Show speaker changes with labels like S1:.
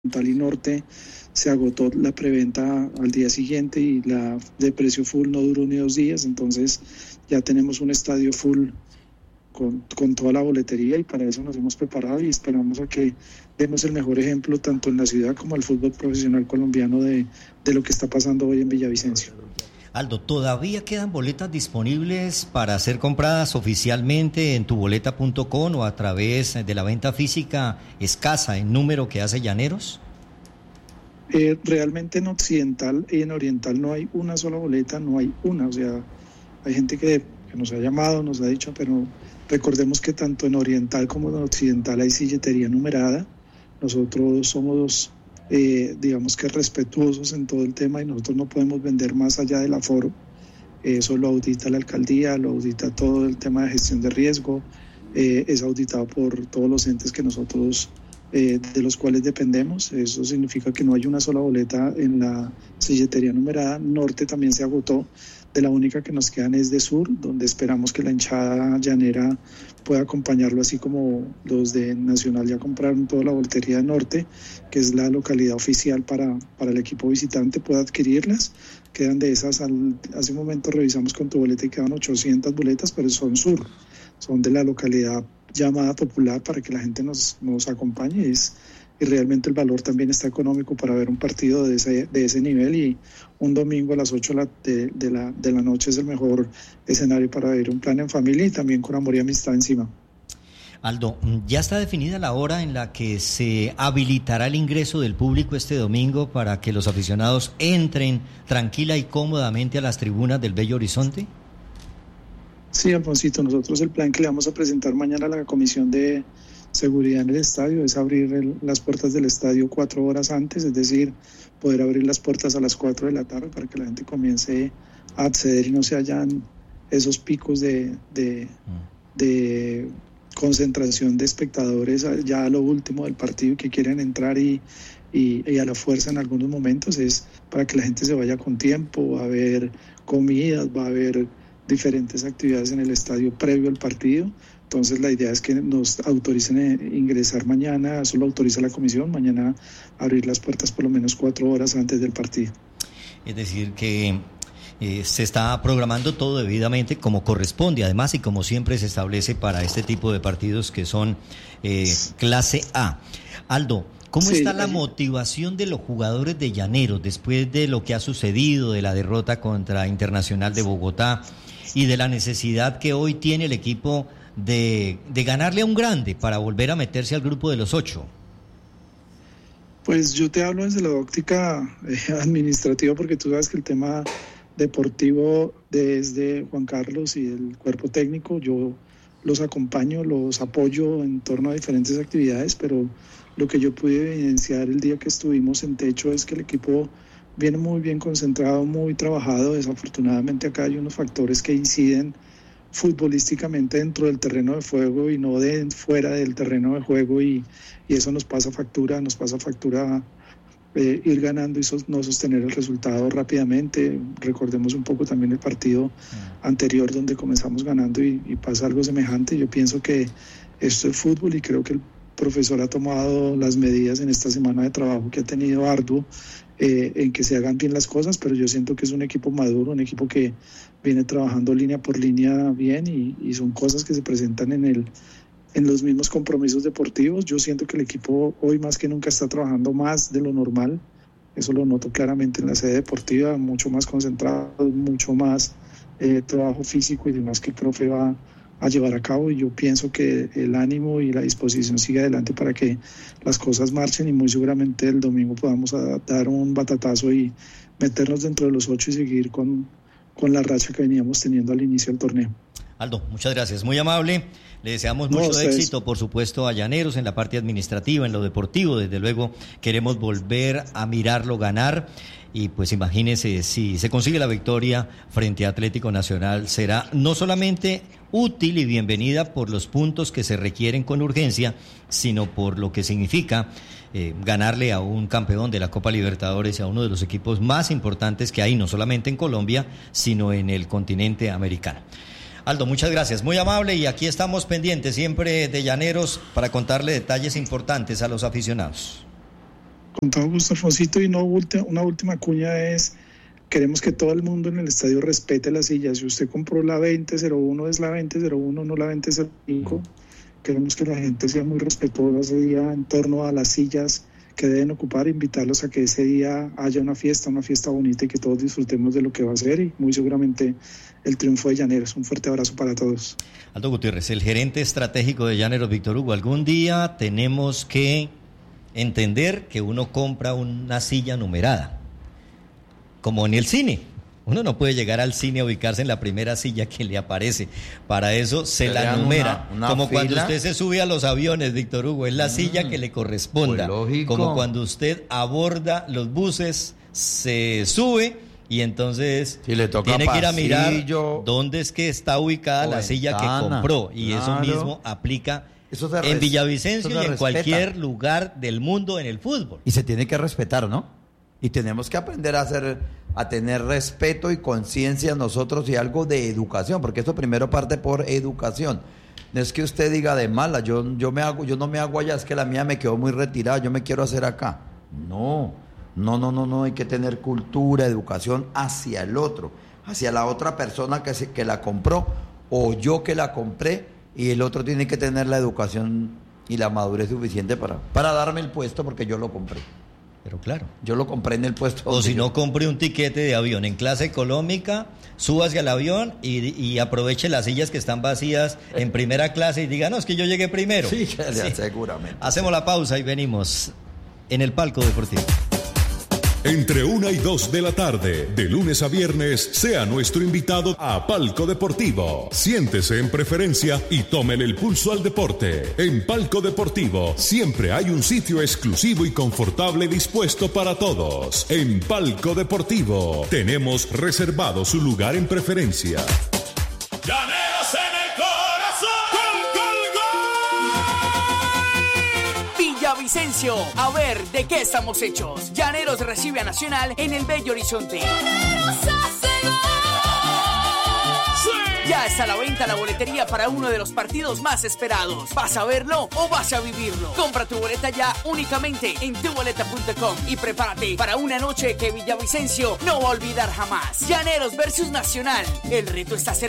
S1: Oriental y Norte se agotó la preventa al día siguiente y la de precio full no duró ni 2 días, entonces ya tenemos un estadio full con toda la boletería y para eso nos hemos preparado y esperamos a que demos el mejor ejemplo tanto en la ciudad como al fútbol profesional colombiano de lo que está pasando hoy en Villavicencio.
S2: Aldo, ¿todavía quedan boletas disponibles para ser compradas oficialmente en tuboleta.com o a través de la venta física escasa en número que hace Llaneros?
S1: Realmente en Occidental y en Oriental no hay una sola boleta, no hay una, o sea, hay gente que nos ha llamado, nos ha dicho, pero recordemos que tanto en Oriental como en Occidental hay silletería numerada. Nosotros somos digamos que respetuosos en todo el tema y nosotros no podemos vender más allá del aforo. Eso lo audita la alcaldía, lo audita todo el tema de gestión de riesgo, es auditado por todos los entes que nosotros de los cuales dependemos. Eso significa que no hay una sola boleta en la silletería numerada. Norte también se agotó. De la única que nos quedan es de Sur, donde esperamos que la hinchada llanera pueda acompañarlo, así como los de Nacional ya compraron toda la boletería de Norte, que es la localidad oficial para el equipo visitante, pueda adquirirlas. Quedan de esas, hace un momento revisamos con tu boleta y quedan 800 boletas, pero son Sur, son de la localidad llamada popular para que la gente nos acompañe. Y realmente el valor también está económico para ver un partido de ese nivel, y un domingo a las 8 de la noche es el mejor escenario para ver un plan en familia y también con amor y amistad encima.
S2: Aldo, ¿ya está definida la hora en la que se habilitará el ingreso del público este domingo para que los aficionados entren tranquila y cómodamente a las tribunas del Bello Horizonte?
S1: Sí, Alfonsito, nosotros el plan que le vamos a presentar mañana a la Comisión de Seguridad en el estadio es abrir las puertas del estadio 4 horas antes, es decir, poder abrir las puertas a las 4 de la tarde para que la gente comience a acceder y no se hayan esos picos de concentración de espectadores ya a lo último del partido que quieren entrar y a la fuerza en algunos momentos. Es para que la gente se vaya con tiempo, va a haber comidas, va a haber diferentes actividades en el estadio previo al partido. Entonces la idea es que nos autoricen a ingresar mañana, eso lo autoriza la comisión, mañana abrir las puertas por lo menos 4 horas antes del partido.
S2: Es decir que se está programando todo debidamente como corresponde, además, y como siempre se establece para este tipo de partidos que son clase A. Aldo, ¿cómo está la motivación de los jugadores de Llaneros después de lo que ha sucedido, de la derrota contra Internacional de Bogotá y de la necesidad que hoy tiene el equipo de ganarle a un grande para volver a meterse al grupo de los 8?
S1: Pues yo te hablo desde la óptica administrativa, porque tú sabes que el tema deportivo desde Juan Carlos y el cuerpo técnico, yo los acompaño, los apoyo en torno a diferentes actividades, pero lo que yo pude evidenciar el día que estuvimos en techo es que el equipo viene muy bien concentrado, muy trabajado. Desafortunadamente acá hay unos factores que inciden futbolísticamente dentro del terreno de juego y no fuera del terreno de juego, y eso nos pasa factura ir ganando y no sostener el resultado rápidamente. Recordemos un poco también el partido anterior donde comenzamos ganando y pasa algo semejante. Yo pienso que esto es fútbol y creo que el profesor ha tomado las medidas en esta semana de trabajo que ha tenido arduo en que se hagan bien las cosas, pero yo siento que es un equipo maduro, un equipo que viene trabajando línea por línea bien, y son cosas que se presentan en los mismos compromisos deportivos. Yo siento que el equipo hoy más que nunca está trabajando más de lo normal, eso lo noto claramente en la sede deportiva, mucho más concentrado, mucho más trabajo físico y demás que el profe va a llevar a cabo, y yo pienso que el ánimo y la disposición sigue adelante para que las cosas marchen, y muy seguramente el domingo podamos dar un batatazo y meternos dentro de los 8 y seguir con la racha que veníamos teniendo al inicio del torneo.
S2: Aldo, muchas gracias, muy amable. Le deseamos mucho éxito, por supuesto, a Llaneros en la parte administrativa, en lo deportivo. Desde luego queremos volver a mirarlo ganar, y pues imagínese, si se consigue la victoria frente a Atlético Nacional, será no solamente útil y bienvenida por los puntos que se requieren con urgencia, sino por lo que significa ganarle a un campeón de la Copa Libertadores y a uno de los equipos más importantes que hay, no solamente en Colombia, sino en el continente americano. Aldo, muchas gracias, muy amable, y aquí estamos pendientes siempre de Llaneros para contarle detalles importantes a los aficionados.
S1: Con todo gusto, Alfonsito, y una última cuña es, queremos que todo el mundo en el estadio respete las sillas. Si usted compró la 2001, es la 2001, no la 2005. Queremos que la gente sea muy respetuosa ese día en torno a las sillas que deben ocupar, invitarlos a que ese día haya una fiesta bonita y que todos disfrutemos de lo que va a ser y muy seguramente el triunfo de Llaneros. Un fuerte abrazo para todos.
S2: Aldo Gutiérrez, el gerente estratégico de Llaneros, Víctor Hugo, algún día tenemos que entender que uno compra una silla numerada, como en el cine. Uno no puede llegar al cine a ubicarse en la primera silla que le aparece. Para eso se la numera. Una como fila. Cuando usted se sube a los aviones, Víctor Hugo, es la silla que le corresponda. Pues lógico. Como cuando usted aborda los buses, se sube y entonces
S3: si le toca
S2: tiene que ir a mirar dónde es que está ubicada la silla que compró. Y eso mismo aplica en Villavicencio y en cualquier lugar del mundo en el fútbol.
S3: Y se tiene que respetar, ¿no? Y tenemos que aprender a tener respeto y conciencia nosotros y algo de educación, porque esto primero parte por educación. No es que usted diga de mala, yo no me hago allá, es que la mía me quedó muy retirada, yo me quiero hacer acá. No, hay que tener cultura, educación hacia el otro, hacia la otra persona que la compró o yo que la compré, y el otro tiene que tener la educación y la madurez suficiente para darme el puesto porque yo lo compré.
S2: Pero claro,
S3: yo lo compré en el puesto.
S2: O si no, compre un tiquete de avión en clase económica, súbase al avión y aproveche las sillas que están vacías en primera clase y diga, no, es que yo llegué primero.
S3: Sí, seguramente.
S2: Hacemos la pausa y venimos en el Palco Deportivo.
S4: Entre 1 y 2 de la tarde, de lunes a viernes, sea nuestro invitado a Palco Deportivo. Siéntese en preferencia y tómele el pulso al deporte. En Palco Deportivo siempre hay un sitio exclusivo y confortable dispuesto para todos. En Palco Deportivo tenemos reservado su lugar en preferencia.
S5: ¡Llaneros en el corazón! ¡Gol, gol, gol!
S6: Villavicencio, a ver de qué estamos hechos. Llaneros recibe a Nacional en el Bello Horizonte. ¡Llaneros hace gol! ¡Sí! Ya está a la venta la boletería para uno de los partidos más esperados. ¿Vas a verlo o vas a vivirlo? Compra tu boleta ya únicamente en tuboleta.com y prepárate para una noche que Villavicencio no va a olvidar jamás. Llaneros versus Nacional. El reto está cerca.